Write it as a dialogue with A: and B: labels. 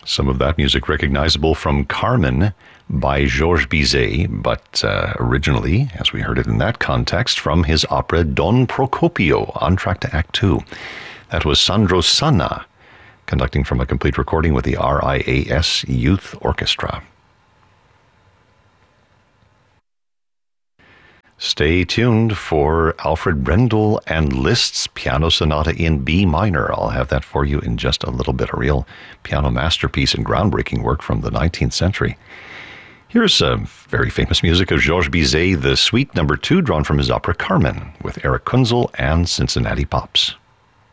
A: Some of that music recognizable from Carmen by Georges Bizet, but originally, as we heard it in that context, from his opera Don Procopio, on track to Act Two. That was Sandro Sanna, conducting from a complete recording with the RIAS Youth Orchestra. Stay tuned for Alfred Brendel and Liszt's Piano Sonata in B minor. I'll have that for you in just a little bit. A real piano masterpiece and groundbreaking work from the 19th century. Here's very famous music of Georges Bizet, the Suite No. 2, drawn from his opera Carmen, with Eric Kunzel and Cincinnati Pops.